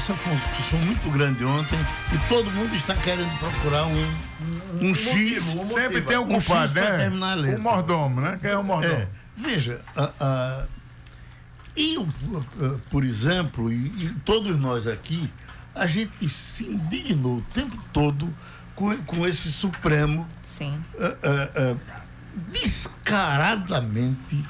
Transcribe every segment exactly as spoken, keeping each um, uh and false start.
essa foi uma discussão muito grande ontem e todo mundo está querendo procurar um, um, um X. Motivo, um Sempre motivo. tem um um culpado, X para né? terminar a letra. O mordomo, né? Quem é o mordomo? É, veja, a, a, eu, a, por exemplo, e, e todos nós aqui, a gente se indignou o tempo todo com, com esse Supremo Sim. a, a, a, descaradamente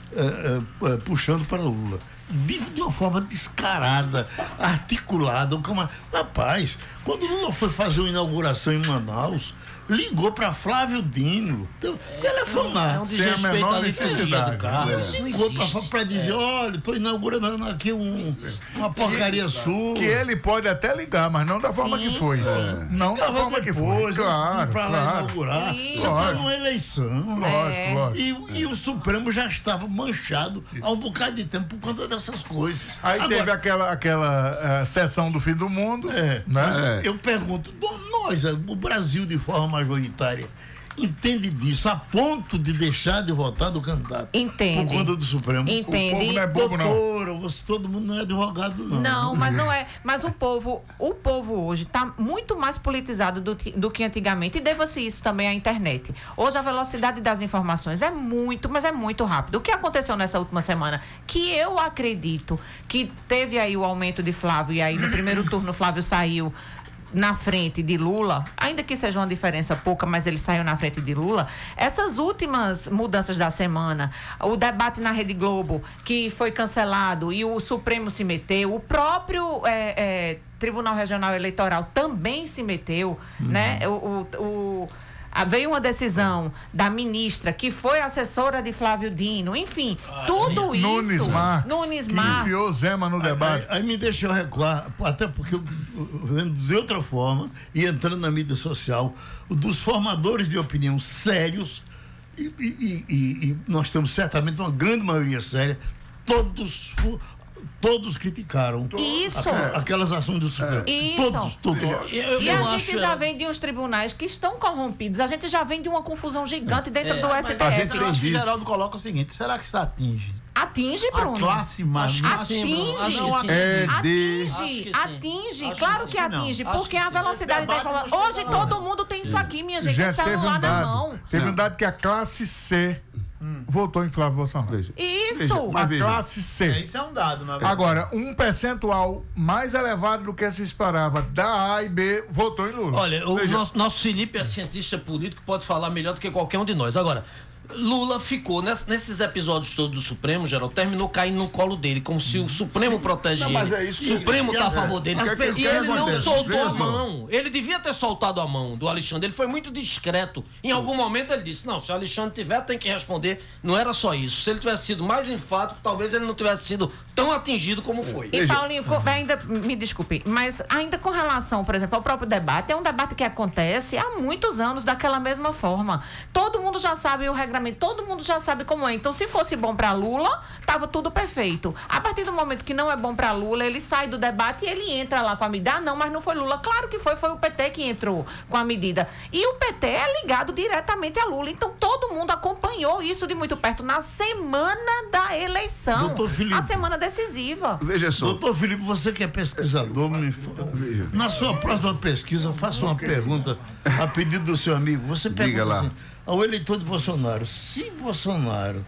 a, a, a, puxando para Lula. De, de uma forma descarada, articulada. O cama... Rapaz, quando Lula foi fazer uma inauguração em Manaus, ligou para Flávio Dino, então, telefonar. É um Sem a desrespeito menor à liturgia necessidade. do Carlos. É. Não Ligou existe. para dizer, olha, estou inaugurando aqui um, uma porcaria sua. Que ele pode até ligar, mas não da forma Sim, que foi. sim. Não da Ligava forma que foi. depois, Claro, para lá claro. inaugurar. Isso. Isso foi Lógico. uma eleição. Lógico, É. lógico. E, e o Supremo já estava manchado há um bocado de tempo por conta dessas coisas. Aí Agora, teve aquela, aquela eh, sessão do fim do mundo, É, né? É. Eu pergunto, nós, o Brasil de forma majoritária, entende disso a ponto de deixar de votar do candidato? Entende. Por conta do Supremo? Entende. O povo não é bobo, não. Doutora, você, todo mundo não é advogado, não. Não, mas não é. Mas o povo, o povo hoje está muito mais politizado do, que- do que antigamente. E deva-se isso também à internet. Hoje a velocidade das informações é muito, mas é muito rápido. O que aconteceu nessa última semana? Que eu acredito que teve aí o aumento de Flávio, e aí no primeiro turno Flávio saiu na frente de Lula, ainda que seja uma diferença pouca, mas ele saiu na frente de Lula. Essas últimas mudanças da semana, o debate na Rede Globo, que foi cancelado e o Supremo se meteu, o próprio é, é, Tribunal Regional Eleitoral também se meteu, né? O, o, o- a- veio uma decisão da ministra, que foi assessora de Flávio Dino, enfim, tudo isso. Nunes Marques, Nunes que Marques. enfiou Zema no Aí, debate. aí me deixa eu recuar, até porque eu, eu vendo de outra forma e entrando na mídia social, o dos formadores de opinião sérios, e, e- e- e- e nós temos certamente uma grande maioria séria, todos fu- todos criticaram Isso. aquela- aquelas ações do Supremo. Isso. Todos, todos. Eu- eu E a acho, gente já é, vem de uns tribunais que estão corrompidos. A gente já vem de uma confusão gigante dentro é, do mas S T a F. gente- Eu acho que o Geraldo coloca o seguinte: será que isso atinge Atinge, a Bruno. classe mais? Atinge. Ah, não, atinge. É de... Acho Atinge, que sim. atinge, Acho claro que que sim, não. atinge, Acho porque que a sim. velocidade O da debate informação. não Hoje chega lá. todo mundo tem isso aqui, minha gente, Gente, com o teve um celular na dado, mão. teve Não. um dado que a classe C votou em Flávio Bolsonaro. Veja. Isso. Veja, mas A veja. classe É, C. isso é um dado, não é verdade? Agora, um percentual mais elevado do que se esperava da A e B votou em Lula. Olha, o nosso, nosso Felipe é cientista político, pode falar melhor do que qualquer um de nós. Agora, Lula ficou, ness- nesses episódios todos do Supremo, Geraldo, terminou caindo no colo dele, como se o Supremo protege Não, ele. mas é isso o que- Supremo que- está a que- favor dele. as E pessoas- ele não acontece? soltou Veja a só. mão. Ele devia ter soltado a mão do Alexandre. Ele foi muito discreto. Em algum momento ele disse: não, se o Alexandre tiver, tem que responder. Não era só isso. Se ele tivesse sido mais enfático, talvez ele não tivesse sido tão atingido como foi. E Paulinho, co- ainda, me desculpe, mas ainda com relação, por exemplo, ao próprio debate, é um debate que acontece há muitos anos daquela mesma forma. Todo mundo já sabe o regramento, todo mundo já sabe como é. Então, se fosse bom para Lula, tava tudo perfeito. A partir do momento que não é bom para Lula, ele sai do debate e ele entra lá com a medida. Ah, não, mas não foi Lula. Claro que foi, foi o P T que entrou com a medida. E o P T é ligado diretamente a Lula. Então, todo mundo acompanhou isso de muito perto na semana da eleição. Doutor Felipe. A semana decisiva. Veja só. Doutor Felipe, você que é pesquisador, me fa- na sua próxima pesquisa, faça uma pergunta a pedido do seu amigo. Você pergunta lá. assim, ao eleitor de Bolsonaro: se Bolsonaro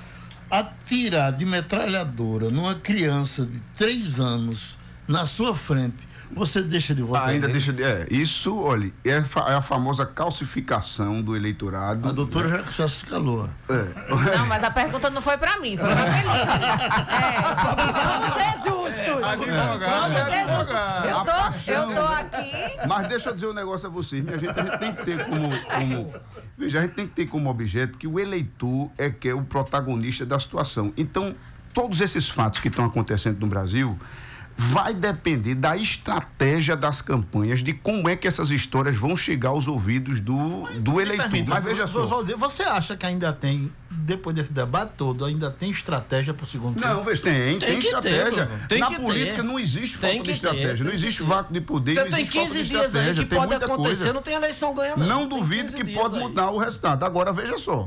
atirar de metralhadora numa criança de três anos na sua frente, você deixa de votar? Ah, ainda nele? deixa de. É, isso, olha, é, fa- é a famosa calcificação do eleitorado. A doutora já, já se calou. É. Não, mas a pergunta não foi pra mim, foi pra Felipe. É, vamos ser justos. Advogado, Vamos ser justos. advogado. Eu A tô, paixão. eu tô aqui. Mas deixa eu dizer um negócio a vocês. Minha gente, a gente tem que ter como, como. Veja, a gente tem que ter como objeto que o eleitor é que é o protagonista da situação. Então, todos esses fatos que estão acontecendo no Brasil vai depender da estratégia das campanhas, de como é que essas histórias vão chegar aos ouvidos do, do eleitor. Permita, Mas veja vou- só. vou dizer, você acha que ainda tem, depois desse debate todo, ainda tem estratégia para o segundo turno? Não, veja, tem, tem, Tem que ter, estratégia. Bruno. Tem Na que política ter. não existe Tem falta de que ter, estratégia, tem não que existe ter. vácuo de poder, Você não tem existe falta quinze de dias aí estratégia, que tem pode muita acontecer, coisa. não tem eleição ganha, não. Não Tem duvido quinze que dias pode aí. mudar o resultado. Agora, veja só,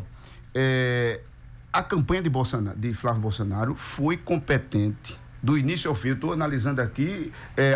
é, a campanha de, Bolsonaro, de Flávio Bolsonaro foi competente do início ao fim. Eu estou analisando aqui é,